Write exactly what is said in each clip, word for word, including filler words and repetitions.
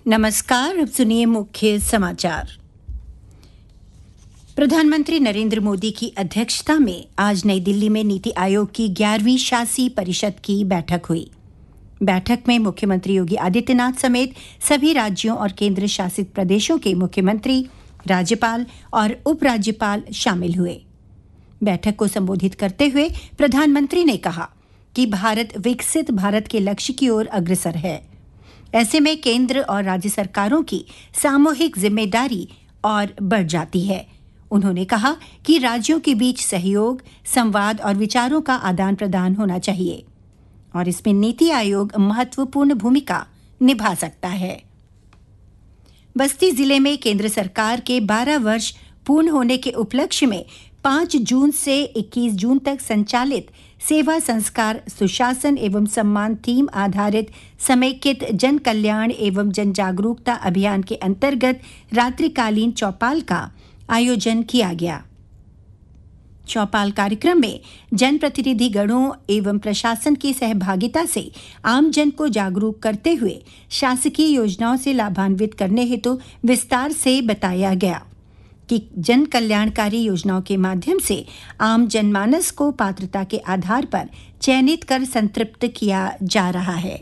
नमस्कार, अब सुनिए मुख्य समाचार। प्रधानमंत्री नरेंद्र मोदी की अध्यक्षता में आज नई दिल्ली में नीति आयोग की ग्यारहवीं शासी परिषद की बैठक हुई। बैठक में मुख्यमंत्री योगी आदित्यनाथ समेत सभी राज्यों और केंद्र शासित प्रदेशों के मुख्यमंत्री, राज्यपाल और उपराज्यपाल शामिल हुए। बैठक को संबोधित करते हुए प्रधानमंत्री ने कहा कि भारत विकसित भारत के लक्ष्य की ओर अग्रसर है। ऐसे में केंद्र और राज्य सरकारों की सामूहिक जिम्मेदारी और बढ़ जाती है। उन्होंने कहा कि राज्यों के बीच सहयोग, संवाद और विचारों का आदान प्रदान होना चाहिए और इसमें नीति आयोग महत्वपूर्ण भूमिका निभा सकता है। बस्ती जिले में केंद्र सरकार के बारह वर्ष पूर्ण होने के उपलक्ष्य में पाँच जून से इक्कीस जून तक संचालित सेवा संस्कार सुशासन एवं सम्मान थीम आधारित समेकित जन कल्याण एवं जन जागरूकता अभियान के अंतर्गत रात्रिकालीन चौपाल का आयोजन किया गया। चौपाल कार्यक्रम में जनप्रतिनिधि गणों एवं प्रशासन की सहभागिता से आम जन को जागरूक करते हुए शासकीय योजनाओं से लाभान्वित करने हेतु विस्तार से बताया गया कि जन कल्याणकारी योजनाओं के माध्यम से आम जनमानस को पात्रता के आधार पर चयनित कर संतृप्त किया जा रहा है।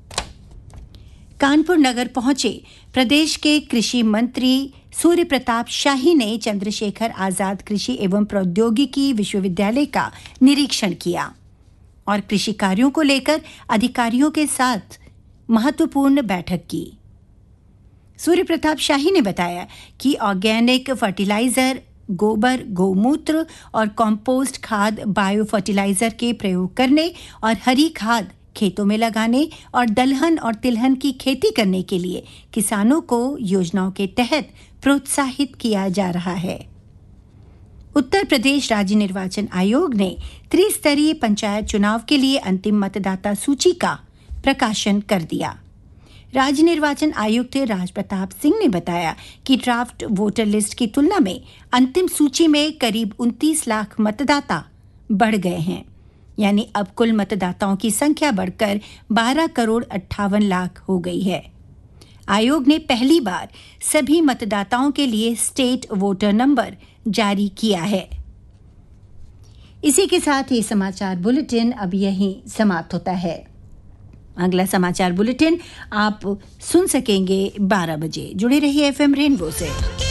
कानपुर नगर पहुंचे प्रदेश के कृषि मंत्री सूर्य प्रताप शाही ने चंद्रशेखर आजाद कृषि एवं प्रौद्योगिकी विश्वविद्यालय का निरीक्षण किया और कृषि कार्यों को लेकर अधिकारियों के साथ महत्वपूर्ण बैठक की। सूर्य प्रताप शाही ने बताया कि ऑर्गेनिक फर्टिलाइजर, गोबर, गोमूत्र और कंपोस्ट खाद, बायो फर्टिलाइजर के प्रयोग करने और हरी खाद खेतों में लगाने और दलहन और तिलहन की खेती करने के लिए किसानों को योजनाओं के तहत प्रोत्साहित किया जा रहा है। उत्तर प्रदेश राज्य निर्वाचन आयोग ने त्रिस्तरीय पंचायत चुनाव के लिए अंतिम मतदाता सूची का प्रकाशन कर दिया। राज्य निर्वाचन आयुक्त राज प्रताप सिंह ने बताया कि ड्राफ्ट वोटर लिस्ट की तुलना में अंतिम सूची में करीब उनतीस लाख मतदाता बढ़ गए हैं, यानी अब कुल मतदाताओं की संख्या बढ़कर बारह करोड़ अट्ठावन लाख हो गई है। आयोग ने पहली बार सभी मतदाताओं के लिए स्टेट वोटर नंबर जारी किया है। इसी के साथ ये समाचार बुलेटिन अब यहीं समाप्त होता है। अगला समाचार बुलेटिन आप सुन सकेंगे बारह बजे। जुड़े रहिए एफएम रेनबो से।